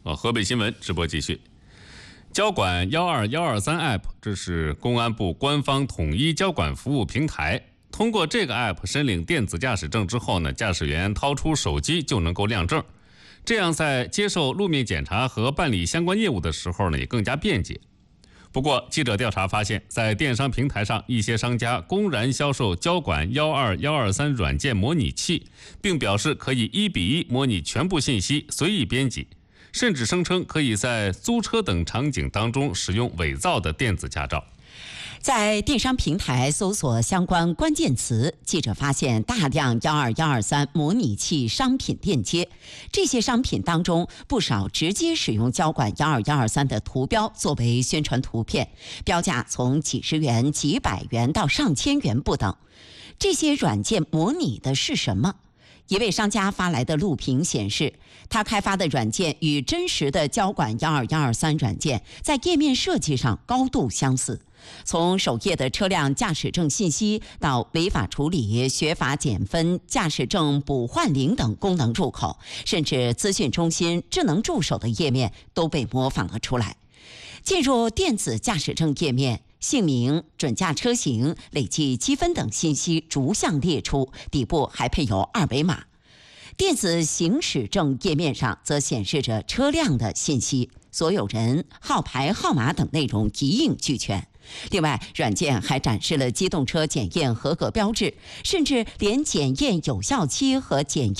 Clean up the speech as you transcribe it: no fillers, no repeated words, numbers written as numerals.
河北新闻直播继续。交管12123 App， 这是公安部官方统一交管服务平台。通过这个 App 申领电子驾驶证之后呢，驾驶员掏出手机就能够亮证，这样在接受路面检查和办理相关业务的时候呢，也更加便捷。不过，记者调查发现，在电商平台上，一些商家公然销售交管12123软件模拟器，并表示可以1:1模拟全部信息，随意编辑，甚至声称可以在租车等场景当中使用伪造的电子驾照。 在电商平台搜索相关关键词，记者发现大量12123模拟器商品链接，这些商品当中不少直接使用交管12123的图标作为宣传图片，标价从几十元、几百元到上千元不等。这些软件模拟的是什么？一位商家发来的录屏显示，他开发的软件与真实的交管12123软件在页面设计上高度相似。从首页的车辆驾驶证信息到违法处理、学法减分、驾驶证补换领等功能入口，甚至资讯中心、智能助手的页面都被模仿了出来。进入电子驾驶证页面，姓名、准驾车型、累计积分等信息逐项列出，底部还配有二维码。电子行驶证页面上则显示着车辆的信息，所有人、号牌号码等内容一应俱全。另外，软件还展示了机动车检验合格标志，甚至连检验有效期和检验